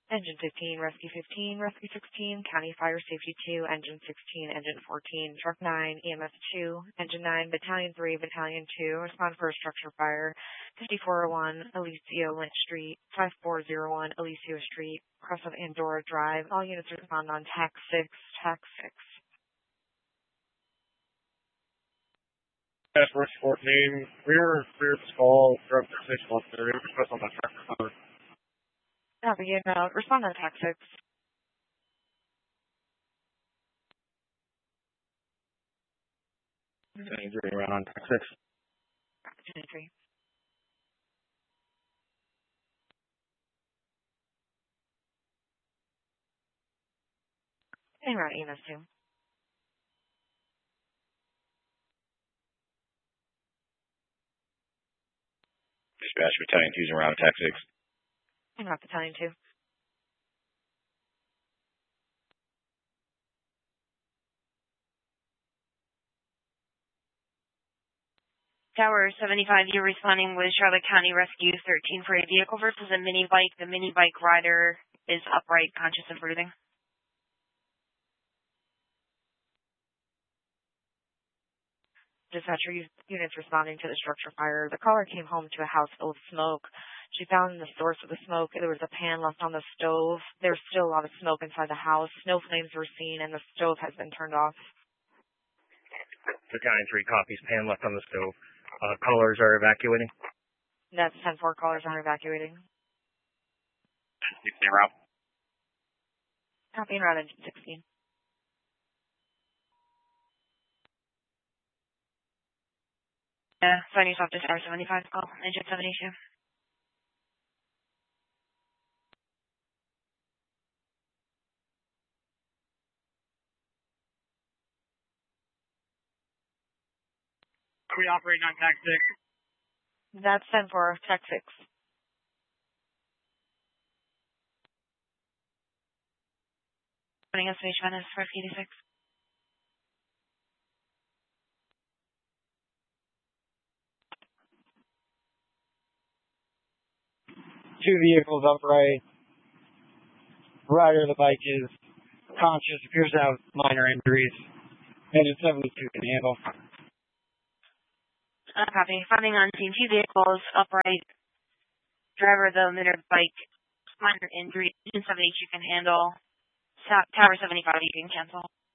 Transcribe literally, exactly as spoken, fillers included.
Engine fifteen, Rescue fifteen, Rescue sixteen, County Fire Safety two, Engine sixteen, Engine fourteen, Truck nine, E M S two, Engine nine, Battalion three, Battalion two, respond for a structure fire, fifty-four oh one, Alicio Lynch Street, five four oh one, Alicio Street, cross of Andorra Drive. All units respond on TAC six, TAC six. Task Force fourteen, rear, rear skull, drop to six one three, request on the tractor cover. Copy, and uh, respond on TAC six. Battalion three around on TAC six. Battalion three. And route E M S two. Dispatch Battalion two's around TAC six. And route Battalion two. Tower seventy-five, you're responding with Charlotte County Rescue thirteen for a vehicle versus a mini bike. The mini bike rider is upright, conscious, and breathing. Dispatcher units responding to the structure fire. The caller came home to a house full of smoke. She found the source of the smoke. There was a pan left on the stove. There's still a lot of smoke inside the house. No flames were seen, and the stove has been turned off. Battalion three copies, pan left on the stove. Uh, callers are evacuating. That's ten four, callers are evacuating. sixteen route. Copy and route engine sixteen. Yeah, sign yourself to Tower seventy-five, call engine seventy-two. Are we operating on TAC six? That's ten four, TAC six. Running S M H Venice for eighty-six. Two vehicles upright. Rider of the bike is conscious, appears to have minor injuries. Engine seventy-two can handle. Uh, copy. Funding on scene, two vehicles upright. Driver of the motor bike, minor injury. Engine seventy-two can handle. Tower seventy-five, you can cancel.